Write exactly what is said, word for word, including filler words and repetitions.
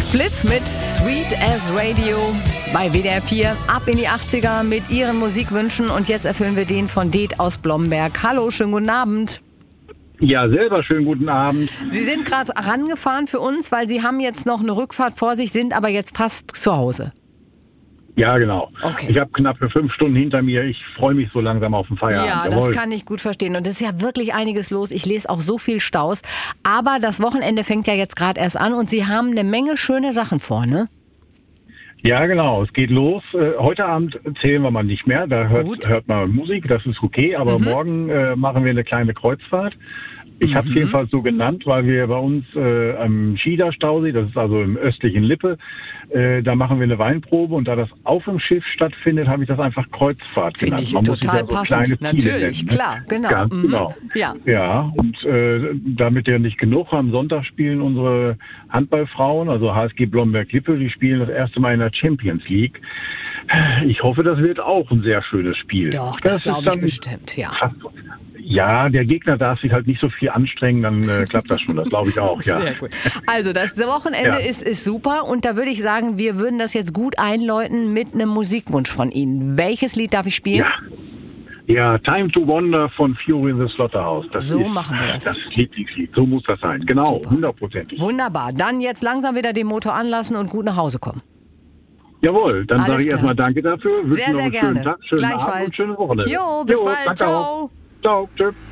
Spliff mit Sweet as Radio bei W D R vier. Ab in die achtziger mit Ihren Musikwünschen. Und jetzt erfüllen wir den von Det aus Blomberg. Hallo, schönen guten Abend. Ja, selber schönen guten Abend. Sie sind gerade rangefahren für uns, weil Sie haben jetzt noch eine Rückfahrt vor sich, sind aber jetzt fast zu Hause. Ja, genau. Okay. Ich habe knapp fünf Stunden hinter mir. Ich freue mich so langsam auf den Feierabend. Ja, Jawohl. das kann ich gut verstehen. Und es ist ja wirklich einiges los. Ich lese auch so viel Staus. Aber das Wochenende fängt ja jetzt gerade erst an und Sie haben eine Menge schöne Sachen vor, ne? Ja, genau. Es geht los. Äh, heute Abend zählen wir mal nicht mehr. Da hört, hört man Musik. Das ist okay. Aber Mhm. morgen äh, machen wir eine kleine Kreuzfahrt. Ich habe es Mhm. jedenfalls so genannt, weil wir bei uns äh, am Schieder-Stausee, das ist also im östlichen Lippe, äh, da machen wir eine Weinprobe und da das auf dem Schiff stattfindet, habe ich das einfach Kreuzfahrt Finde genannt. ich Man muss sich total ja so passend. kleine Ziele Natürlich, nennen, ne? klar, genau. Ganz Mhm. genau. Ja. Ja, und äh, damit ja nicht genug, am Sonntag spielen unsere Handballfrauen, also H S G Blomberg-Lippe, die spielen das erste Mal in der Champions League. Ich hoffe, das wird auch ein sehr schönes Spiel. Doch, das, ist glaube ich dann bestimmt, ja. fast- Ja, der Gegner darf sich halt nicht so viel anstrengen, dann äh, klappt das schon, das glaube ich auch, ja. Sehr gut. Also das Wochenende Ja. ist, ist super und da würde ich sagen, wir würden das jetzt gut einläuten mit einem Musikwunsch von Ihnen. Welches Lied darf ich spielen? Ja. Ja, Time to Wonder von Fury in the Slaughterhouse. Das So ist machen wir das. Das Lieblingslied, so muss das sein. Genau, Super. hundertprozentig. Wunderbar. Dann jetzt langsam wieder den Motor anlassen und gut nach Hause kommen. Jawohl, dann Alles sage ich klar. erstmal danke dafür. Wünsche Sehr, noch sehr einen gerne. schönen Tag, schönen Gleichfalls. Abend und schöne Woche. Jo, bis bald. danke Ciao. auch. Ciao, tschüss.